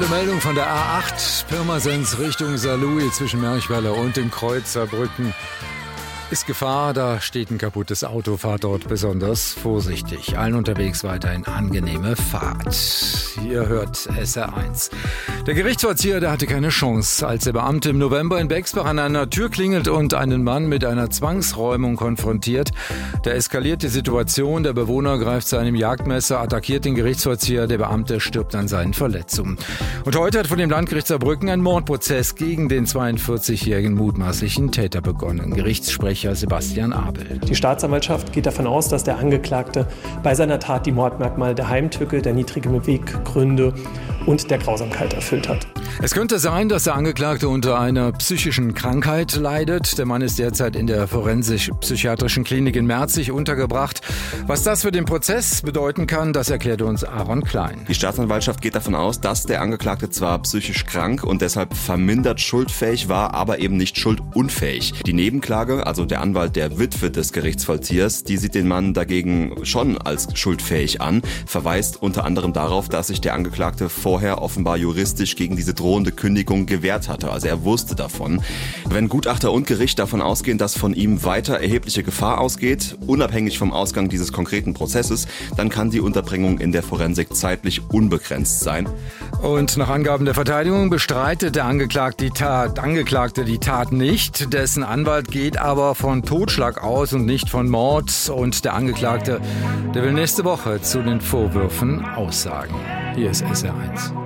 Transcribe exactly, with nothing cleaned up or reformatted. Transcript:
Meldung von der A acht Pirmasens Richtung Saarlouis zwischen Merchweiler und dem Kreuz Saarbrücken. Ist Gefahr, da steht ein kaputtes Auto, fahrt dort besonders vorsichtig. Allen unterwegs weiterhin angenehme Fahrt. Ihr hört S R eins. Der Gerichtsvollzieher, der hatte keine Chance, als der Beamte im November in Bexbach an einer Tür klingelt und einen Mann mit einer Zwangsräumung konfrontiert. Da eskaliert die Situation, der Bewohner greift zu einem Jagdmesser, attackiert den Gerichtsvollzieher, der Beamte stirbt an seinen Verletzungen. Und heute hat vor dem Landgericht Saarbrücken ein Mordprozess gegen den zweiundvierzigjährigen mutmaßlichen Täter begonnen. Gerichtssprecher Sebastian Abel. Die Staatsanwaltschaft geht davon aus, dass der Angeklagte bei seiner Tat die Mordmerkmale der Heimtücke, der niedrigen Beweggründe und der Grausamkeit erfüllt hat. Es könnte sein, dass der Angeklagte unter einer psychischen Krankheit leidet. Der Mann ist derzeit in der forensisch-psychiatrischen Klinik in Merzig untergebracht. Was das für den Prozess bedeuten kann, das erklärt uns Aaron Klein. Die Staatsanwaltschaft geht davon aus, dass der Angeklagte zwar psychisch krank und deshalb vermindert schuldfähig war, aber eben nicht schuldunfähig. Die Nebenklage, also der Anwalt der Witwe des Gerichtsvollziehers, die sieht den Mann dagegen schon als schuldfähig an, verweist unter anderem darauf, dass sich der Angeklagte vorher offenbar juristisch gegen diese drohende Kündigung gewehrt hatte. Also er wusste davon. Wenn Gutachter und Gericht davon ausgehen, dass von ihm weiter erhebliche Gefahr ausgeht, unabhängig vom Ausgang dieses konkreten Prozesses, dann kann die Unterbringung in der Forensik zeitlich unbegrenzt sein. Und nach Angaben der Verteidigung bestreitet der Angeklagte die Tat, Angeklagte die Tat nicht. Dessen Anwalt geht aber von Totschlag aus und nicht von Mord. Und der Angeklagte, der will nächste Woche zu den Vorwürfen aussagen. Hier ist S R eins.